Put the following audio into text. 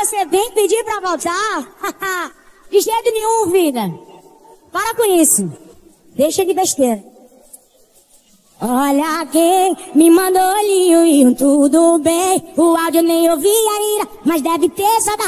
você vem pedir pra voltar? De jeito nenhum, vida. Para com isso. Deixa de besteira. Olha quem me mandou olhinho, tudo bem. O áudio nem ouvi ainda, mas deve ter só da